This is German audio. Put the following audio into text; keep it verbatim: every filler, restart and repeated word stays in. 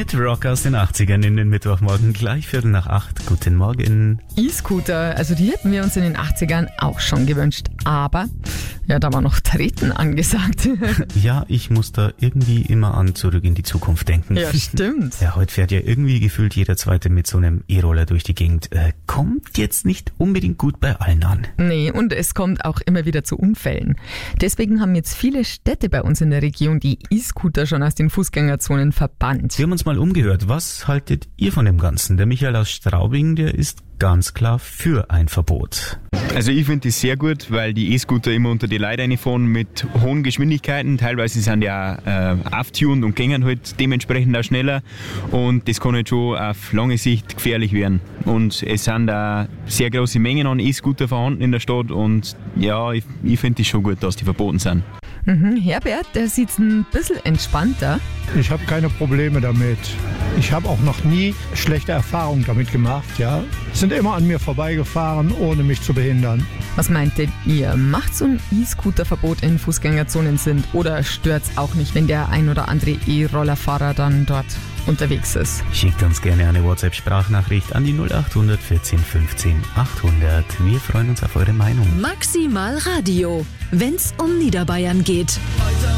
Hit-Rock aus den achtzigern in den Mittwochmorgen, gleich Viertel nach acht. Guten Morgen. E-Scooter, also die hätten wir uns in den achtzigern auch schon gewünscht. Aber, ja, da war noch Treten angesagt. Ja, ich muss da irgendwie immer an Zurück in die Zukunft denken. Ja, stimmt. Ja, heute fährt ja irgendwie gefühlt jeder Zweite mit so einem E-Roller durch die Gegend. Äh, kommt jetzt nicht unbedingt gut bei allen an. Nee, und es kommt auch immer wieder zu Unfällen. Deswegen haben jetzt viele Städte bei uns in der Region die E-Scooter schon aus den Fußgängerzonen verbannt. Wir haben uns mal umgehört. Was haltet ihr von dem Ganzen? Der Michael aus Straubing, der ist ganz klar für ein Verbot. Also ich finde das sehr gut, weil die E-Scooter immer unter die Leute reinfahren mit hohen Geschwindigkeiten. Teilweise sind die auch äh, auftuned und gehen halt dementsprechend auch schneller. Und das kann halt schon auf lange Sicht gefährlich werden. Und es sind da sehr große Mengen an E-Scooter vorhanden in der Stadt. Und ja, ich, ich finde es schon gut, dass die verboten sind. Mhm, Herbert, der sieht ein bisschen entspannter. Ich habe keine Probleme damit. Ich habe auch noch nie schlechte Erfahrungen damit gemacht. Ja, sind immer an mir vorbeigefahren, ohne mich zu behindern. Was meint denn ihr? Macht so ein E-Scooter-Verbot in Fußgängerzonen Sinn? Oder stört's auch nicht, wenn der ein oder andere E-Rollerfahrer dann dort unterwegs ist? Schickt uns gerne eine WhatsApp-Sprachnachricht an die null acht vierzehn fünfzehn achthundert. Wir freuen uns auf eure Meinung. Maximal Radio, wenn's um Niederbayern geht.